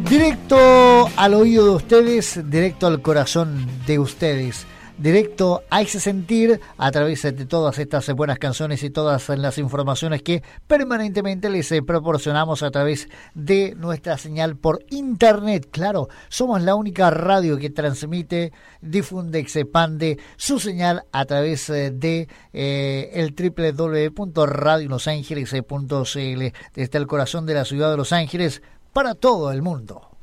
Directo al oído de ustedes, directo al corazón de ustedes, directo a ese sentir a través de todas estas buenas canciones y todas las informaciones que permanentemente les proporcionamos a través de nuestra señal por internet. Claro, somos la única radio que transmite, difunde, expande su señal a través de el www.radiolosangeles.cl, desde el corazón de la ciudad de Los Ángeles para todo el mundo.